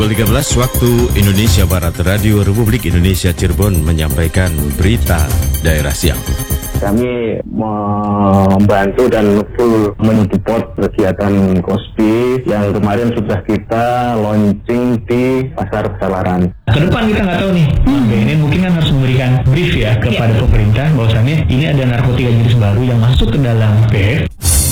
Pukul 13 waktu Indonesia Barat, Radio Republik Indonesia Cirebon menyampaikan berita daerah siang. Kami membantu dan full mensupport kegiatan Kospi yang kemarin sudah kita launching di Pasar Salaran. Ke depan kita nggak tahu nih, ini mungkin kan harus memberikan brief ya kepada pemerintah bahwasannya ini ada narkotika jenis baru yang masuk ke dalam PF.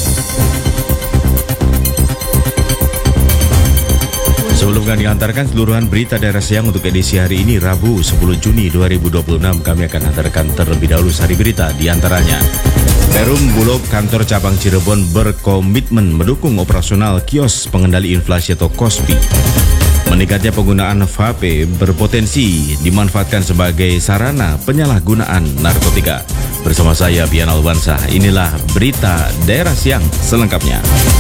Sebelum kami antarkan seluruhan berita daerah siang untuk edisi hari ini, Rabu 10 Juni 2026, kami akan antarkan terlebih dahulu sari berita di antaranya. Perum Bulog Kantor Cabang Cirebon berkomitmen mendukung operasional kios pengendali inflasi atau KOSPI. Meningkatnya penggunaan vape berpotensi dimanfaatkan sebagai sarana penyalahgunaan narkotika. Bersama saya Bian Alwansa, inilah berita daerah siang selengkapnya.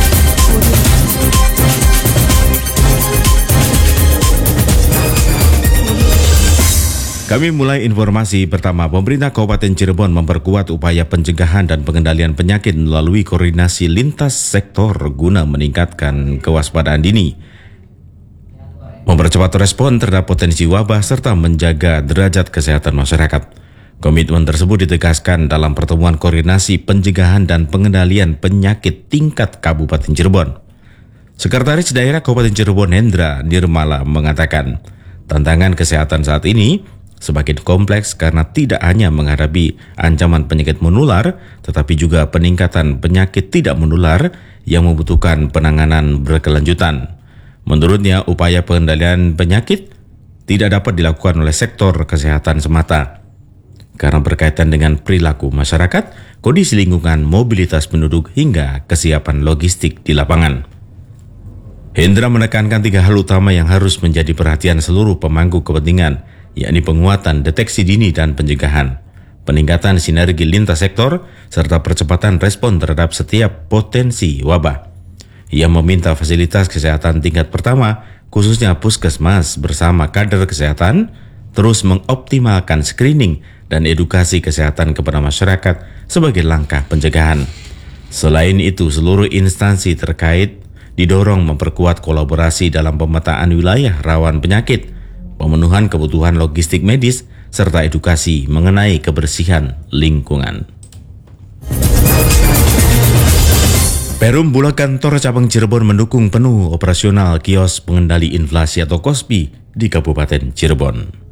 Kami mulai informasi pertama. Pemerintah Kabupaten Cirebon memperkuat upaya pencegahan dan pengendalian penyakit melalui koordinasi lintas sektor guna meningkatkan kewaspadaan dini, mempercepat respon terhadap potensi wabah, serta menjaga derajat kesehatan masyarakat. Komitmen tersebut ditegaskan dalam pertemuan koordinasi pencegahan dan pengendalian penyakit tingkat Kabupaten Cirebon. Sekretaris Daerah Kabupaten Cirebon Hendra Nirmala mengatakan, tantangan kesehatan saat ini semakin kompleks karena tidak hanya menghadapi ancaman penyakit menular, tetapi juga peningkatan penyakit tidak menular yang membutuhkan penanganan berkelanjutan. Menurutnya, upaya pengendalian penyakit tidak dapat dilakukan oleh sektor kesehatan semata, karena berkaitan dengan perilaku masyarakat, kondisi lingkungan, mobilitas penduduk, hingga kesiapan logistik di lapangan. Hendra menekankan 3 hal utama yang harus menjadi perhatian seluruh pemangku kepentingan, yakni penguatan deteksi dini dan pencegahan, peningkatan sinergi lintas sektor, serta percepatan respon terhadap setiap potensi wabah. Ia meminta fasilitas kesehatan tingkat pertama, khususnya puskesmas bersama kader kesehatan, terus mengoptimalkan screening dan edukasi kesehatan kepada masyarakat sebagai langkah pencegahan. Selain itu, seluruh instansi terkait didorong memperkuat kolaborasi dalam pemetaan wilayah rawan penyakit, pemenuhan kebutuhan logistik medis, serta edukasi mengenai kebersihan lingkungan. Perum Bulog Kantor Cabang Cirebon mendukung penuh operasional kios pengendali inflasi atau KOSPI di Kabupaten Cirebon.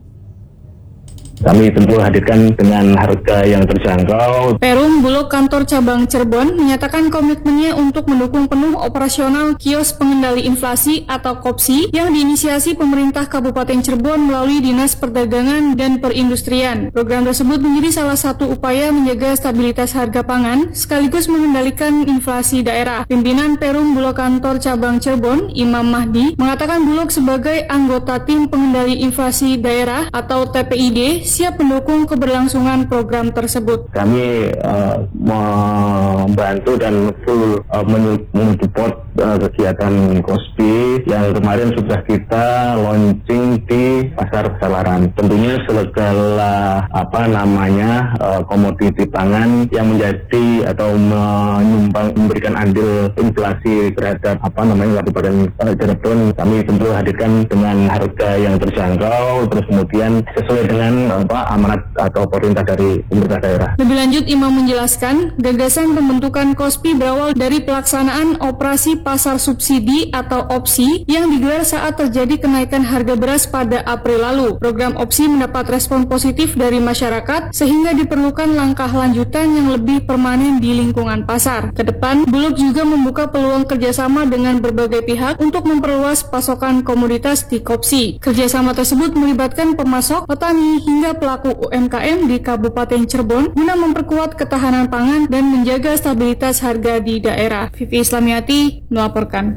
Kami tentu hadirkan dengan harga yang terjangkau. Perum Bulog Kantor Cabang Cirebon menyatakan komitmennya untuk mendukung penuh operasional kios pengendali inflasi atau KOPSI yang diinisiasi pemerintah Kabupaten Cirebon melalui Dinas Perdagangan dan Perindustrian. Program tersebut menjadi salah satu upaya menjaga stabilitas harga pangan sekaligus mengendalikan inflasi daerah. Pimpinan Perum Bulog Kantor Cabang Cirebon, Imam Mahdi, mengatakan Bulog sebagai anggota tim pengendali inflasi daerah atau TPID siap mendukung keberlangsungan program tersebut. Kami membantu dan full mensupport kegiatan KOSPI yang kemarin sudah kita launching di Pasar Salaran. Tentunya segala komoditi pangan yang menjadi atau memberikan andil inflasi terhadap Kabupaten Cirebon, kami tentu hadirkan dengan harga yang terjangkau, terus kemudian sesuai dengan amanat atau perintah dari pemerintah daerah. Lebih lanjut, Imam menjelaskan gagasan pembentukan KOSPI berawal dari pelaksanaan operasi pasar subsidi atau OPSI yang digelar saat terjadi kenaikan harga beras pada April lalu. Program OPSI mendapat respon positif dari masyarakat sehingga diperlukan langkah lanjutan yang lebih permanen di lingkungan pasar. Kedepan, Bulog juga membuka peluang kerjasama dengan berbagai pihak untuk memperluas pasokan komoditas di KOPSI. Kerjasama tersebut melibatkan pemasok, petani, hingga pelaku UMKM di Kabupaten Cirebon guna memperkuat ketahanan pangan dan menjaga stabilitas harga di daerah. Vivi Islamiati melaporkan.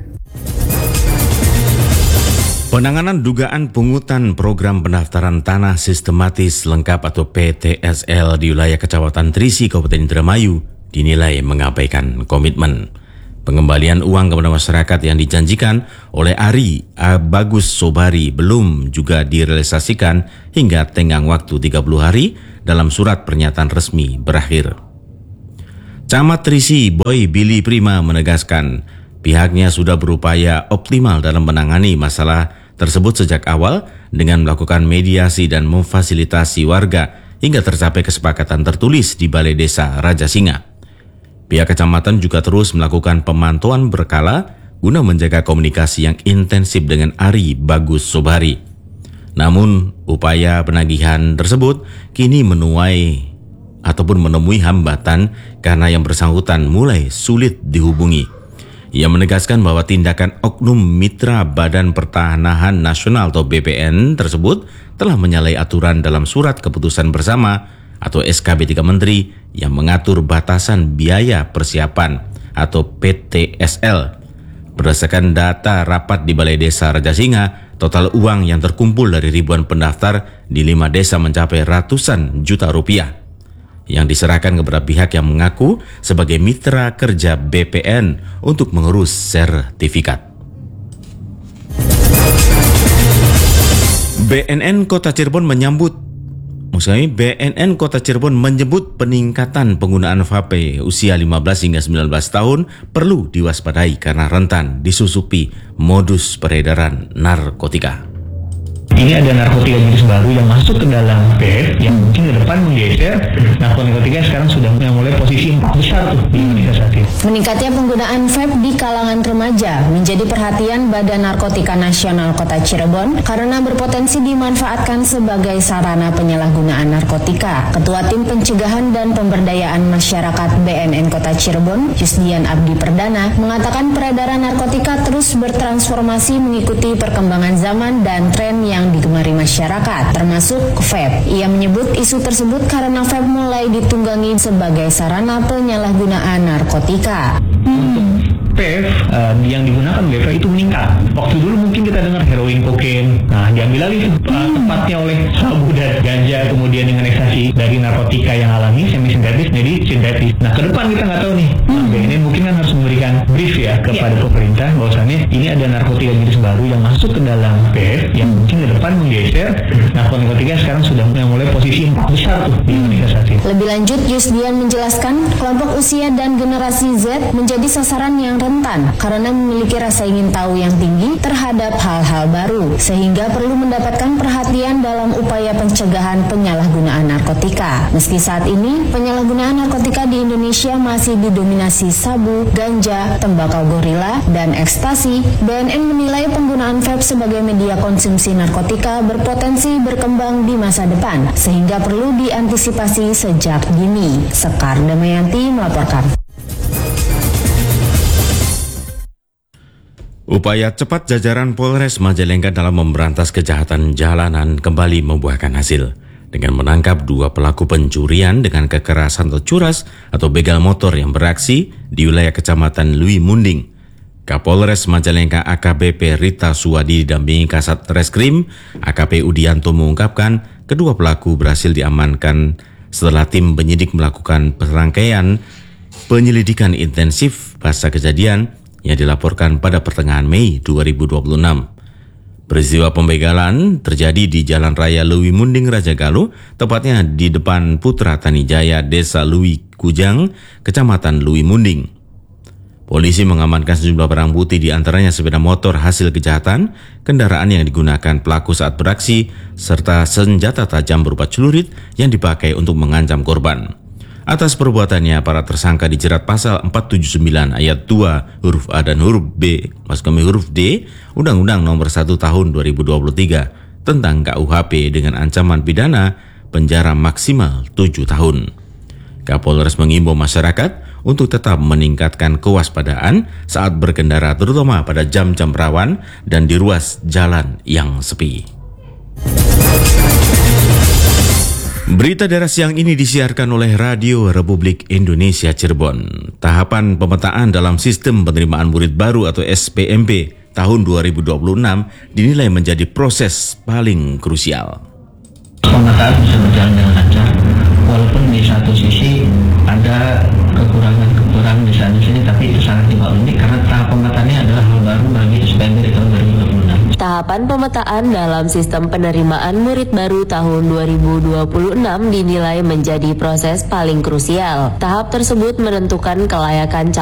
Penanganan dugaan pungutan program pendaftaran tanah sistematis lengkap atau PTSL di wilayah Kecamatan Trisi, Kabupaten Indramayu dinilai mengabaikan komitmen. Pengembalian uang kepada masyarakat yang dijanjikan oleh Ari Bagus Sobari belum juga direalisasikan hingga tenggang waktu 30 hari dalam surat pernyataan resmi berakhir. Camat Trisi Boy Billy Prima menegaskan pihaknya sudah berupaya optimal dalam menangani masalah tersebut sejak awal dengan melakukan mediasi dan memfasilitasi warga hingga tercapai kesepakatan tertulis di Balai Desa Rajasinga. Pihak kecamatan juga terus melakukan pemantauan berkala guna menjaga komunikasi yang intensif dengan Ari Bagus Sobari. Namun, upaya penagihan tersebut kini menemui hambatan karena yang bersangkutan mulai sulit dihubungi. Ia menegaskan bahwa tindakan oknum mitra Badan Pertanahan Nasional atau BPN tersebut telah menyalahi aturan dalam Surat Keputusan Bersama atau SKB 3 Menteri yang mengatur batasan biaya persiapan atau PTSL. Berdasarkan data rapat di Balai Desa Rajasinga, total uang yang terkumpul dari ribuan pendaftar di 5 desa mencapai ratusan juta rupiah yang diserahkan kepada pihak yang mengaku sebagai mitra kerja BPN untuk mengurus sertifikat. BNN Kota Cirebon menyebut peningkatan penggunaan vape usia 15 hingga 19 tahun perlu diwaspadai karena rentan disusupi modus peredaran narkotika. Ini ada narkotika jenis baru yang masuk ke dalam vape yang mungkin ke depan menggeser narkotika sekarang sudah mulai posisi 4 besar tuh di Indonesia saat ini. Meningkatnya penggunaan vape di kalangan remaja menjadi perhatian Badan Narkotika Nasional Kota Cirebon karena berpotensi dimanfaatkan sebagai sarana penyalahgunaan narkotika. Ketua Tim Pencegahan dan Pemberdayaan Masyarakat BNN Kota Cirebon, Yusdian Abdi Perdana, mengatakan peredaran narkotika terus bertransformasi mengikuti perkembangan zaman dan tren yang digemari masyarakat, termasuk vape. Ia menyebut isu tersebut karena vape mulai ditunggangi sebagai sarana penyalahgunaan narkotika. vape yang digunakan vape itu meningkat. Waktu dulu mungkin kita dengar heroin, kokain, nah diambil alih tempatnya oleh sabu dan ganja, kemudian dengan ekstasi dari narkotika yang alami semi sintetis jadi sintetis. Nah ke depan kita nggak tahu nih, BNN mungkin kan harus memberikan brief ya kepada pemerintah bahwasannya ini ada narkotika jenis baru yang masuk ke dalam vape yang mungkin ke depan menggeser narkotika sekarang sudah mulai posisi 4 besar tuh di Indonesia saat ini. Lebih lanjut, Yusdian menjelaskan kelompok usia dan generasi Z menjadi sasaran yang rentan karena memiliki rasa ingin tahu yang tinggi terhadap hal-hal baru, sehingga perlu mendapatkan perhatian dalam upaya pencegahan penyalahgunaan narkotika. Meski saat ini penyalahgunaan narkotika di Indonesia masih didominasi sabu, ganja, tembakau gorila, dan ekstasi, BNN menilai penggunaan vape sebagai media konsumsi narkotika berpotensi berkembang di masa depan, sehingga perlu diantisipasi sejak dini. Sekar Damayanti melaporkan. Upaya cepat jajaran Polres Majalengka dalam memberantas kejahatan jalanan kembali membuahkan hasil dengan menangkap 2 pelaku pencurian dengan kekerasan atau curas atau begal motor yang beraksi di wilayah Kecamatan Lui Munding. Kapolres Majalengka AKBP Rita Suwadi didampingi Kasat Reskrim AKP Udianto mengungkapkan kedua pelaku berhasil diamankan setelah tim penyidik melakukan serangkaian penyelidikan intensif pasca kejadian yang dilaporkan pada pertengahan Mei 2026. Peristiwa pembegalan terjadi di Jalan Raya Lui Munding Rajagaluh, tepatnya di depan Putra Tanijaya, Desa Lui Kujang, Kecamatan Lui Munding. Polisi mengamankan sejumlah barang bukti, di antaranya sepeda motor hasil kejahatan, kendaraan yang digunakan pelaku saat beraksi, serta senjata tajam berupa celurit yang dipakai untuk mengancam korban. Atas perbuatannya, para tersangka dijerat pasal 479 ayat 2 huruf A dan huruf D Undang-Undang Nomor 1 Tahun 2023 tentang KUHP dengan ancaman pidana penjara maksimal 7 tahun. Kapolres mengimbau masyarakat untuk tetap meningkatkan kewaspadaan saat berkendara, terutama pada jam-jam rawan dan di ruas jalan yang sepi. Berita daerah siang ini disiarkan oleh Radio Republik Indonesia Cirebon. Tahapan pemetaan dalam sistem penerimaan murid baru atau SPMB tahun 2026 dinilai menjadi proses paling krusial. Pemetaan bisa berjalan dengan lancar, walaupun di satu sisi ada kekurangan di sana sini, tapi itu sangat dimaklumi karena tahap pemetaannya adalah hal baru bagi SPMB di tahun 2026. Tahapan pemetaan dalam sistem penerimaan murid baru tahun 2026 dinilai menjadi proses paling krusial. Tahap tersebut menentukan kelayakan